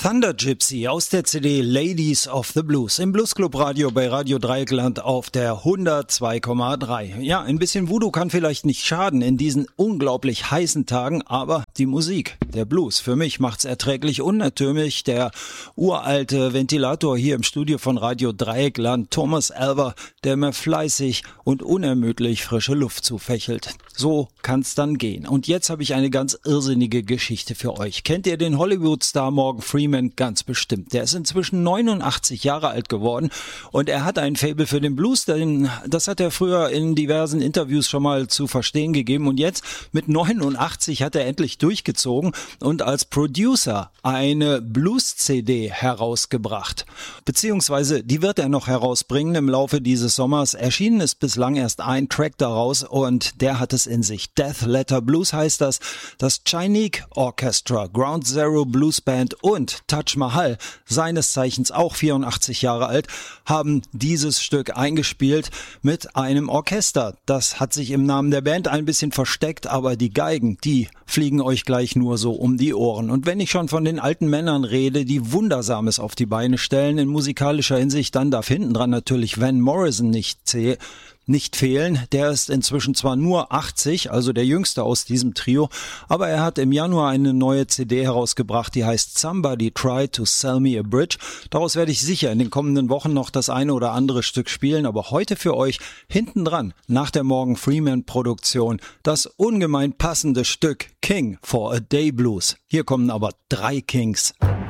Thunder Gypsy aus der CD Ladies of the Blues im Bluesclub Radio bei Radio Dreieckland auf der 102,3. Ja, ein bisschen Voodoo kann vielleicht nicht schaden in diesen unglaublich heißen Tagen, aber die Musik, der Blues, für mich macht's erträglich unertümlich. Der uralte Ventilator hier im Studio von Radio Dreieckland, Thomas Alva, der mir fleißig und unermüdlich frische Luft zufächelt. So kann's dann gehen. Und jetzt habe ich eine ganz irrsinnige Geschichte für euch. Kennt ihr den Hollywood-Star Morgan Freeman? Ganz bestimmt. Der ist inzwischen 89 Jahre alt geworden und er hat ein Faible für den Blues, denn das hat er früher in diversen Interviews schon mal zu verstehen gegeben und jetzt mit 89 hat er endlich durchgezogen und als Producer eine Blues-CD herausgebracht. Beziehungsweise die wird er noch herausbringen im Laufe dieses Sommers. Erschienen ist bislang erst ein Track daraus und der hat es in sich. Death Letter Blues heißt das. Das Chinook Orchestra, Ground Zero Blues Band und Taj Mahal, seines Zeichens auch 84 Jahre alt, haben dieses Stück eingespielt mit einem Orchester. Das hat sich im Namen der Band ein bisschen versteckt, aber die Geigen, die fliegen euch gleich nur so um die Ohren. Und wenn ich schon von den alten Männern rede, die Wundersames auf die Beine stellen in musikalischer Hinsicht, dann darf hinten dran natürlich Van Morrison nicht fehlen. Der ist inzwischen zwar nur 80, also der jüngste aus diesem Trio, aber er hat im Januar eine neue CD herausgebracht, die heißt Somebody Tried to Sell Me a Bridge. Daraus werde ich sicher in den kommenden Wochen noch das eine oder andere Stück spielen, aber heute für euch hinten dran, nach der Morgan Freeman Produktion, das ungemein passende Stück King for a Day Blues. Hier kommen aber 3 Kings.